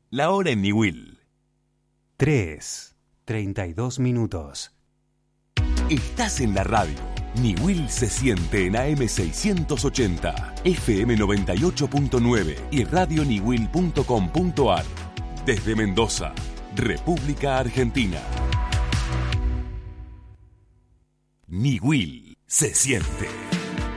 La hora en Niwil. 3:32. Estás en la radio. Niwil se siente en AM680, FM 98.9 y radioniwil.com.ar. Desde Mendoza, República Argentina. Niwil se siente.